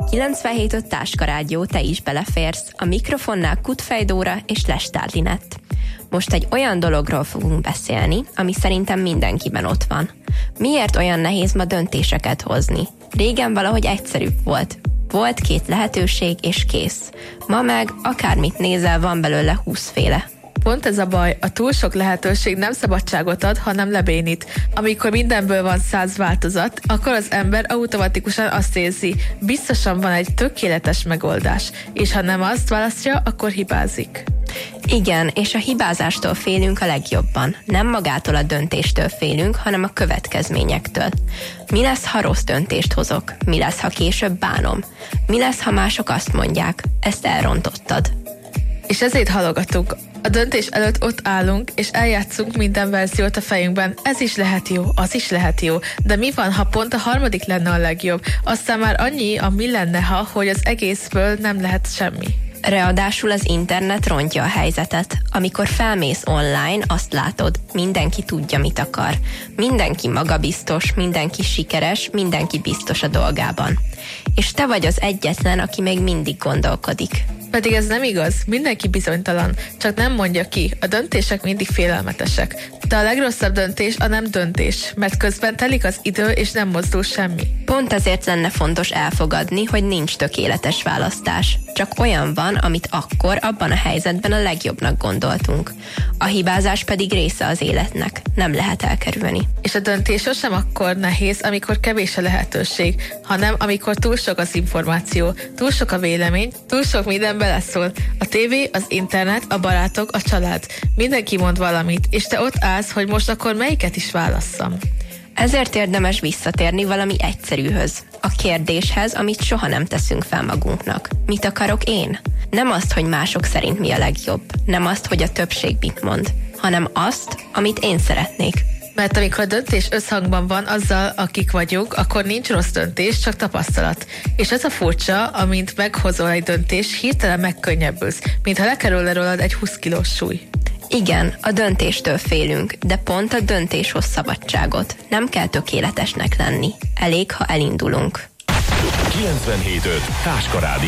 97.5 Táska Rádió, te is beleférsz. A mikrofonnál Kutfej Dóra és Lestár Linett. Most egy olyan dologról fogunk beszélni, ami szerintem mindenkiben ott van. Miért olyan nehéz ma döntéseket hozni? Régen valahogy egyszerűbb volt. Volt 2 lehetőség és kész. Ma meg akármit nézel, van belőle 20 féle. Pont ez a baj, a túl sok lehetőség nem szabadságot ad, hanem lebénít. Amikor mindenből van 100 változat, akkor az ember automatikusan azt érzi, biztosan van egy tökéletes megoldás, és ha nem azt választja, akkor hibázik. Igen, és a hibázástól félünk a legjobban. Nem magától a döntéstől félünk, hanem a következményektől. Mi lesz, ha rossz döntést hozok? Mi lesz, ha később bánom? Mi lesz, ha mások azt mondják, ezt elrontottad? És ezért halogatunk. A döntés előtt ott állunk, és eljátszunk minden verziót a fejünkben. Ez is lehet jó, az is lehet jó. De mi van, ha pont a harmadik lenne a legjobb? Aztán már annyi a mi lenne, hogy az egészből nem lehet semmi. Ráadásul az internet rontja a helyzetet. Amikor felmész online, azt látod, mindenki tudja, mit akar. Mindenki magabiztos, mindenki sikeres, mindenki biztos a dolgában. És te vagy az egyetlen, aki még mindig gondolkodik. Pedig ez nem igaz, mindenki bizonytalan, csak nem mondja ki, a döntések mindig félelmetesek. De a legrosszabb döntés a nem döntés, mert közben telik az idő és nem mozdul semmi. Pont ezért lenne fontos elfogadni, hogy nincs tökéletes választás. Csak olyan van, amit akkor, abban a helyzetben a legjobbnak gondoltunk. A hibázás pedig része az életnek, nem lehet elkerülni. És a döntés sosem akkor nehéz, amikor kevés a lehetőség, hanem amikor túl sok az információ, túl sok a vélemény, túl sok minden beleszól. A tévé, az internet, a barátok, a család. Mindenki mond valamit, és te ott állsz, hogy most akkor melyiket is válasszam. Ezért érdemes visszatérni valami egyszerűhöz. A kérdéshez, amit soha nem teszünk fel magunknak. Mit akarok én? Nem azt, hogy mások szerint mi a legjobb. Nem azt, hogy a többség mit mond. Hanem azt, amit én szeretnék. Mert amikor a döntés összhangban van azzal, akik vagyunk, akkor nincs rossz döntés, csak tapasztalat. És ez a furcsa, amint meghozol egy döntés, hirtelen megkönnyebbülsz, mintha lekerülne rólad egy 20 kilós súly. Igen, a döntéstől félünk, de pont a döntés hoz szabadságot. Nem kell tökéletesnek lenni. Elég, ha elindulunk. 97.5 Táska Rádió.